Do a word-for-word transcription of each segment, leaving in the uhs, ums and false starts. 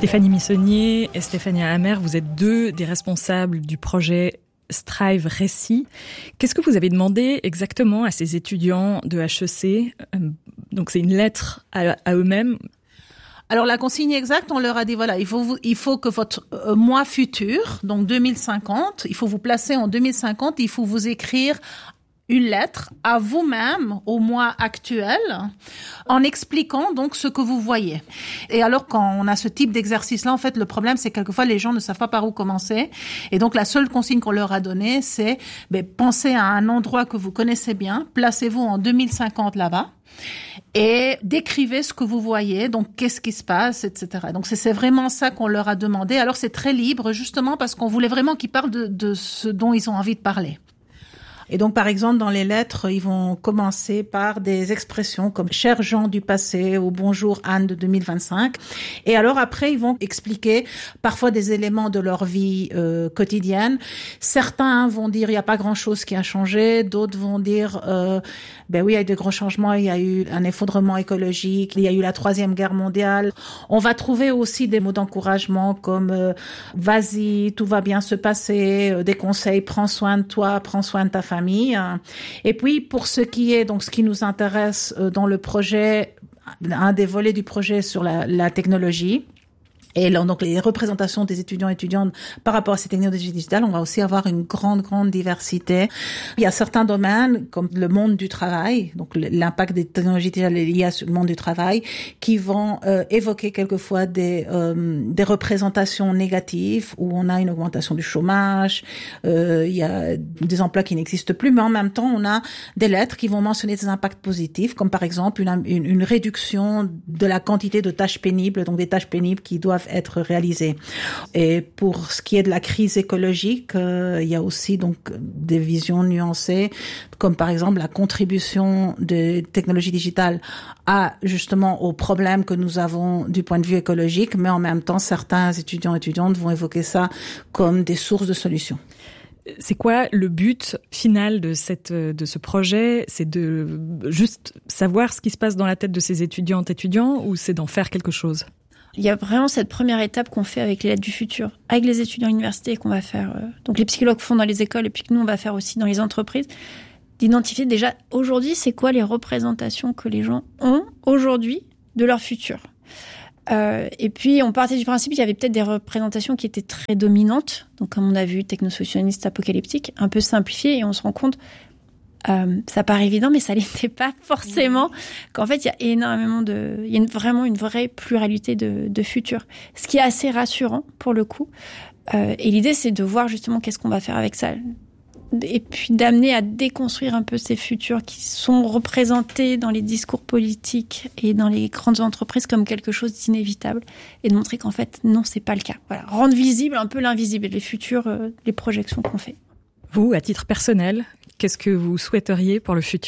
Stéphanie Missonnier et Stéphanie Hammer, vous êtes deux des responsables du projet Strive Récit. Qu'est-ce que vous avez demandé exactement à ces étudiants de H E C ? Donc c'est une lettre à, à eux-mêmes. Alors la consigne exacte, on leur a dit voilà, il faut vous, il faut que votre euh, mois futur, donc deux mille cinquante, il faut vous placer en deux mille cinquante, il faut vous écrire une lettre à vous-même au mois actuel en expliquant donc ce que vous voyez. Et alors quand on a ce type d'exercice-là, en fait, le problème c'est que quelquefois les gens ne savent pas par où commencer. Et donc la seule consigne qu'on leur a donnée, c'est ben, pensez à un endroit que vous connaissez bien, placez-vous en deux mille cinquante là-bas. Et décrivez ce que vous voyez, donc qu'est-ce qui se passe, et cetera. Donc c'est, c'est vraiment ça qu'on leur a demandé. Alors c'est très libre, justement parce qu'on voulait vraiment qu'ils parlent de, de ce dont ils ont envie de parler. Et donc, par exemple, dans les lettres, ils vont commencer par des expressions comme « Chers gens du passé » ou « Bonjour Anne de deux mille vingt-cinq ». Et alors après, ils vont expliquer parfois des éléments de leur vie euh, quotidienne. Certains vont dire « Il n'y a pas grand-chose qui a changé ». D'autres vont dire euh, « Ben oui, il y a eu de grands changements, il y a eu un effondrement écologique, il y a eu la Troisième Guerre mondiale ». On va trouver aussi des mots d'encouragement comme euh, « Vas-y, tout va bien se passer », des conseils « Prends soin de toi, prends soin de ta famille ». Et puis, pour ce qui est, donc, ce qui nous intéresse dans le projet, un des volets du projet sur la, la technologie, et là, donc, les représentations des étudiants et étudiantes par rapport à ces technologies digitales, on va aussi avoir une grande, grande diversité. Il y a certains domaines, comme le monde du travail, donc l'impact des technologies digitales liées sur le monde du travail, qui vont euh, évoquer quelquefois des, euh, des représentations négatives, où on a une augmentation du chômage, euh, il y a des emplois qui n'existent plus, mais en même temps, on a des lettres qui vont mentionner des impacts positifs, comme par exemple une, une, une réduction de la quantité de tâches pénibles, donc des tâches pénibles qui doivent être réalisées. Et pour ce qui est de la crise écologique, euh, il y a aussi donc des visions nuancées, comme par exemple la contribution des technologies digitales à justement aux problèmes que nous avons du point de vue écologique, mais en même temps, certains étudiants et étudiantes vont évoquer ça comme des sources de solutions. C'est quoi le but final de cette de ce projet ? C'est de juste savoir ce qui se passe dans la tête de ces étudiantes et étudiants, ou c'est d'en faire quelque chose ? Il y a vraiment cette première étape qu'on fait avec les lettres du futur, avec les étudiants à l'université, qu'on va faire, euh, donc les psychologues font dans les écoles, et puis que nous, on va faire aussi dans les entreprises, d'identifier déjà, aujourd'hui, c'est quoi les représentations que les gens ont aujourd'hui de leur futur. Euh, et puis, on partait du principe qu'il y avait peut-être des représentations qui étaient très dominantes, donc comme on a vu, technosocialistes, apocalyptiques, un peu simplifiées, et on se rend compte, Euh, ça paraît évident, mais ça l'était pas forcément. Qu'en fait, il y a énormément de, il y a une, vraiment une vraie pluralité de, de futurs. Ce qui est assez rassurant pour le coup. Euh, et l'idée, c'est de voir justement qu'est-ce qu'on va faire avec ça. Et puis d'amener à déconstruire un peu ces futurs qui sont représentés dans les discours politiques et dans les grandes entreprises comme quelque chose d'inévitable, et de montrer qu'en fait, non, c'est pas le cas. Voilà. Rendre visible un peu l'invisible, les futurs, euh, les projections qu'on fait. Vous, à titre personnel, qu'est-ce que vous souhaiteriez pour le futur ?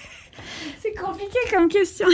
C'est compliqué comme question.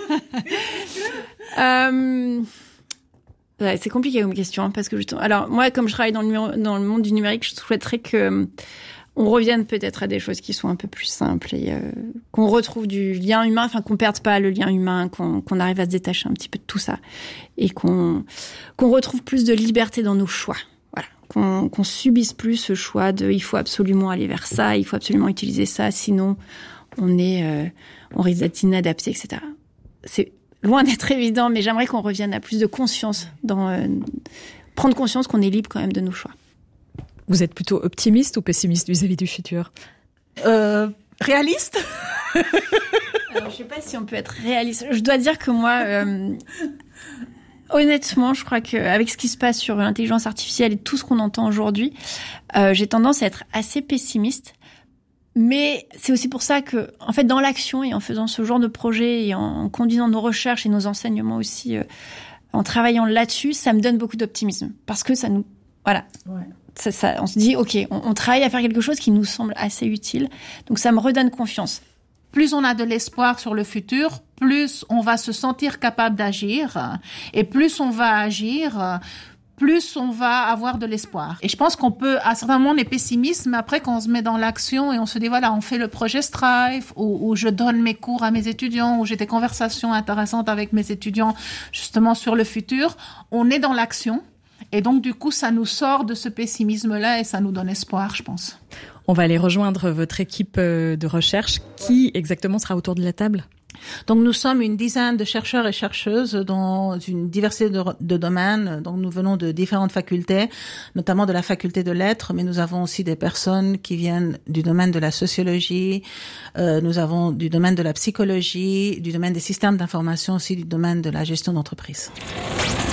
euh... ouais, c'est compliqué comme question, parce que justement, alors moi, comme je travaille dans le, dans le monde du numérique, je souhaiterais que on revienne peut-être à des choses qui sont un peu plus simples, et euh, qu'on retrouve du lien humain, enfin qu'on perde pas le lien humain, qu'on, qu'on arrive à se détacher un petit peu de tout ça, et qu'on qu'on retrouve plus de liberté dans nos choix. Qu'on, qu'on subisse plus ce choix de « il faut absolument aller vers ça, il faut absolument utiliser ça, sinon on est, euh, on risque d'être inadapté, et cetera » C'est loin d'être évident, mais j'aimerais qu'on revienne à plus de conscience, dans euh, prendre conscience qu'on est libre quand même de nos choix. Vous êtes plutôt optimiste ou pessimiste vis-à-vis du futur ? euh, Réaliste. Alors, je sais pas si on peut être réaliste. Je dois dire que moi... Euh, Honnêtement, je crois qu'avec ce qui se passe sur l'intelligence artificielle et tout ce qu'on entend aujourd'hui, euh, j'ai tendance à être assez pessimiste. Mais c'est aussi pour ça que, en fait, dans l'action et en faisant ce genre de projet et en, en conduisant nos recherches et nos enseignements aussi, euh, en travaillant là-dessus, ça me donne beaucoup d'optimisme. Parce que ça nous... Voilà. Ouais. Ça, ça, on se dit, OK, on, on travaille à faire quelque chose qui nous semble assez utile. Donc, ça me redonne confiance. Plus on a de l'espoir sur le futur, plus on va se sentir capable d'agir. Et plus on va agir, plus on va avoir de l'espoir. Et je pense qu'on peut, à certains moments, on est pessimiste, mais après, quand on se met dans l'action et on se dit, voilà, on fait le projet Strive, où, où je donne mes cours à mes étudiants, où j'ai des conversations intéressantes avec mes étudiants, justement, sur le futur, on est dans l'action. Et donc, du coup, ça nous sort de ce pessimisme-là et ça nous donne espoir, je pense. On va aller rejoindre votre équipe de recherche. Qui exactement sera autour de la table ? Donc, nous sommes une dizaine de chercheurs et chercheuses dans une diversité de, de domaines. Donc, nous venons de différentes facultés, notamment de la faculté de lettres, mais nous avons aussi des personnes qui viennent du domaine de la sociologie, euh, nous avons du domaine de la psychologie, du domaine des systèmes d'information, aussi du domaine de la gestion d'entreprise.